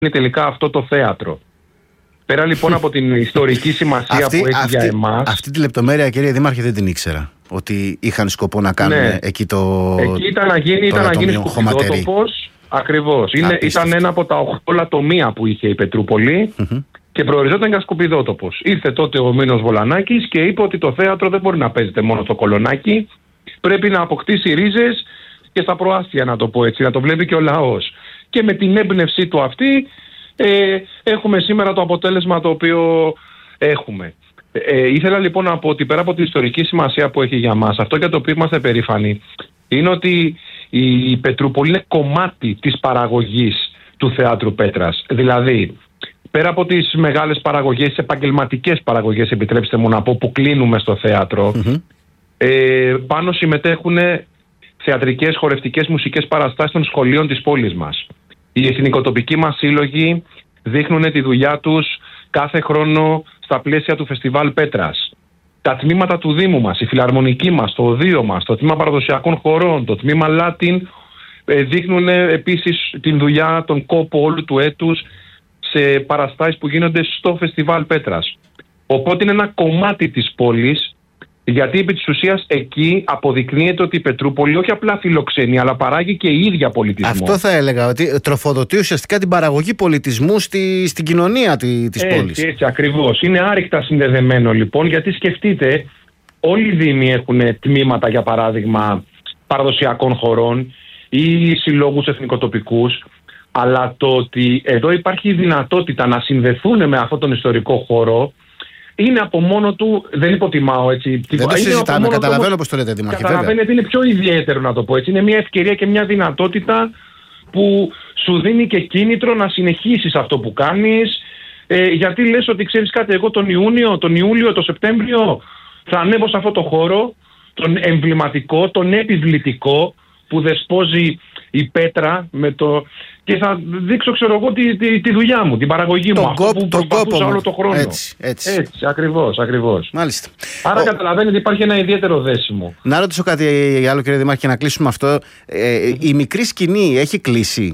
τελικά αυτό το θέατρο. Πέρα λοιπόν από την ιστορική σημασία που έχει για εμάς. Αυτή τη λεπτομέρεια, κύριε Δήμαρχε, δεν την ήξερα. Ότι είχαν σκοπό να κάνουν εκεί το. Εκεί ήταν να γίνει σκουπιδότοπος. Ακριβώς. Ήταν ένα από τα 8 λατομεία που είχε η Πετρούπολη και προοριζόταν για σκουπιδότοπος. Ήρθε τότε ο Μήνος Βολανάκης και είπε ότι το θέατρο δεν μπορεί να παίζεται μόνο στο Κολονάκι. Πρέπει να αποκτήσει ρίζες και στα προάστια, να το πω έτσι, να το βλέπει και ο λαός. Και με την έμπνευσή του αυτή έχουμε σήμερα το αποτέλεσμα το οποίο έχουμε. Ήθελα λοιπόν να πω ότι πέρα από την ιστορική σημασία που έχει για μας, αυτό για το οποίο είμαστε περήφανοι, είναι ότι η Πετρούπολη είναι κομμάτι της παραγωγής του Θεάτρου Πέτρας. Δηλαδή, πέρα από τις μεγάλες παραγωγές, τις επαγγελματικές παραγωγές, επιτρέψτε μου να πω, που κλείνουμε στο θέατρο, πάνω συμμετέχουν θεατρικές, χορευτικές, μουσικές παραστάσεις των σχολείων της πόλης μας. Οι εθνικοτοπικοί μας σύλλογοι δείχνουν τη δουλειά τους κάθε χρόνο στα πλαίσια του Φεστιβάλ Πέτρας. Τα τμήματα του Δήμου μας, η φιλαρμονική μας, το οδείο μας, το τμήμα παραδοσιακών χορών, το τμήμα Λάτιν, δείχνουν επίσης την δουλειά, τον κόπο όλου του έτους σε παραστάσεις που γίνονται στο Φεστιβάλ Πέτρας. Οπότε είναι ένα κομμάτι της πόλης, γιατί επί της ουσίας εκεί αποδεικνύεται ότι η Πετρούπολη όχι απλά φιλοξενεί, αλλά παράγει και η ίδια πολιτισμό. Αυτό θα έλεγα, ότι τροφοδοτεί ουσιαστικά την παραγωγή πολιτισμού στην κοινωνία της πόλης. Έτσι ακριβώς. Είναι άρρηκτα συνδεδεμένο λοιπόν, γιατί σκεφτείτε, όλοι οι δήμοι έχουν τμήματα, για παράδειγμα, παραδοσιακών χωρών ή συλλόγους εθνικοτοπικούς, αλλά το ότι εδώ υπάρχει η δυνατότητα να συνδεθούν με αυτόν τον ιστορικό χώρο είναι από μόνο του, δεν υποτιμάω έτσι. Δεν το συζητάμε, καταλαβαίνω πώς το λέτε, Δήμαρχε. Καταλαβαίνετε, είναι πιο ιδιαίτερο να το πω έτσι. Είναι μια ευκαιρία και μια δυνατότητα που σου δίνει και κίνητρο να συνεχίσεις αυτό που κάνεις. Γιατί λες ότι ξέρεις κάτι, εγώ τον Ιούνιο, τον Ιούλιο, τον Σεπτέμβριο θα ανέβω σε αυτό το χώρο, τον εμβληματικό, τον επιβλητικό, που δεσπόζει η πέτρα και θα δείξω, ξέρω εγώ, τη δουλειά μου, την παραγωγή μου, αυτό που προσπαθούσα όλο το χρόνο. Έτσι, ακριβώς. Μάλιστα. Άρα καταλαβαίνετε, υπάρχει ένα ιδιαίτερο δέσιμο. Να ρωτήσω κάτι άλλο, κύριε Δήμαρχε, να κλείσουμε αυτό. Η μικρή σκηνή έχει κλείσει?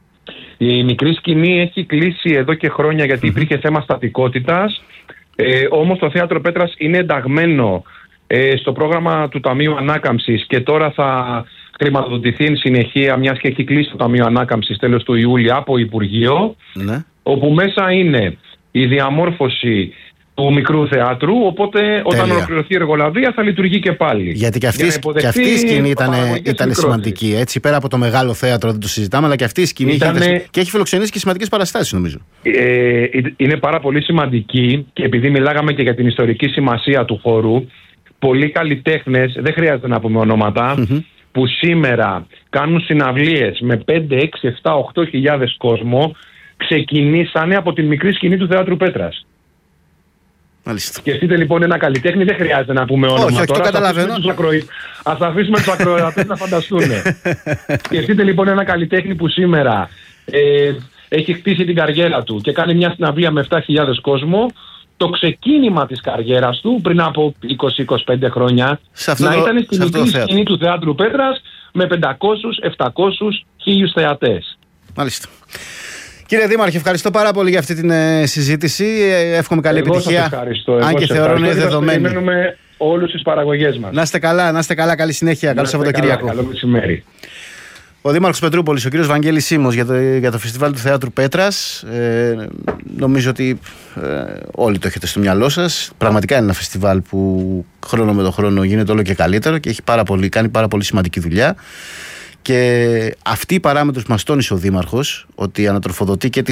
Η μικρή σκηνή έχει κλείσει εδώ και χρόνια, γιατί υπήρχε θέμα στατικότητας. Όμως το Θέατρο Πέτρας είναι ενταγμένο στο πρόγραμμα του Ταμείου Ανάκαμψης και τώρα θα χρηματοδοτηθεί εν συνεχεία, μιας και έχει κλείσει το Ταμείο Ανάκαμψης τέλος του Ιούλη από Υπουργείο, όπου μέσα είναι η διαμόρφωση του μικρού θεάτρου, οπότε όταν ολοκληρωθεί η εργολαβία θα λειτουργεί και πάλι. Γιατί και αυτή η σκηνή ήταν σημαντική, έτσι, πέρα από το μεγάλο θέατρο δεν το συζητάμε, αλλά και αυτή η σκηνή και έχει φιλοξενήσει και σημαντικές παραστάσεις, νομίζω. Είναι πάρα πολύ σημαντική, και επειδή μιλάγαμε και για την ιστορική σημασία του χώρου, πολλοί καλλιτέχνες, δεν χρειάζεται να πούμε ονόματα, που σήμερα κάνουν συναυλίες με 5, 6, 7, 8 χιλιάδες κόσμο, ξεκινήσανε από την μικρή σκηνή του Θεάτρου Πέτρας. Μάλιστα. Σκεφτείτε λοιπόν ένα καλλιτέχνη, δεν χρειάζεται να πούμε όνομα. Όχι, τώρα. Το καταλαβαίνω. Ας αφήσουμε τους ακροατές να φανταστούν. Σκεφτείτε λοιπόν ένα καλλιτέχνη που σήμερα έχει χτίσει την καριέρα του και κάνει μια συναυλία με 7.000 κόσμο. Το ξεκίνημα της καριέρας του πριν από 20-25 χρόνια να ήταν στη μικρή σκηνή του Θεάτρου Πέτρας με 500, 700, 1000 θεατές. Μάλιστα. Κύριε Δήμαρχε, ευχαριστώ πάρα πολύ για αυτή την συζήτηση. Εύχομαι καλή επιτυχία. Ευχαριστώ. Αν και θεωρώ είναι δεδομένη. Περιμένουμε όλους τις παραγωγές μας. Να είστε καλά, καλή συνέχεια. Καλό Σαββατοκύριακο. Καλό μεσημέρι. Ο Δήμαρχος Πετρούπολης, ο κύριος Βαγγέλης Σίμος, για το Φεστιβάλ του Θεάτρου Πέτρας. Νομίζω ότι όλοι το έχετε στο μυαλό σας. Πραγματικά είναι ένα φεστιβάλ που χρόνο με το χρόνο γίνεται όλο και καλύτερο και έχει κάνει πάρα πολύ σημαντική δουλειά. Και αυτή η παράμετρος που μας τόνισε ο Δήμαρχος, ότι ανατροφοδοτεί και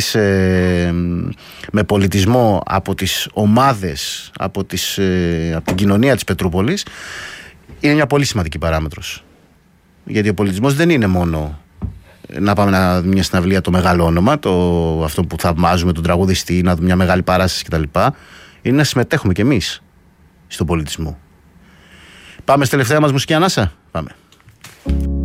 με πολιτισμό από τις ομάδες, από την κοινωνία της Πετρούπολης, είναι μια πολύ σημαντική παράμετρος. Γιατί ο πολιτισμός δεν είναι μόνο να πάμε να δούμε μια συναυλία, το μεγάλο όνομα, αυτό που θαυμάζουμε, τον τραγουδιστή, να δούμε μια μεγάλη παράσταση κτλ. Είναι να συμμετέχουμε κι εμείς στον πολιτισμό. Πάμε στη τελευταία μας μουσική ανάσα. Πάμε.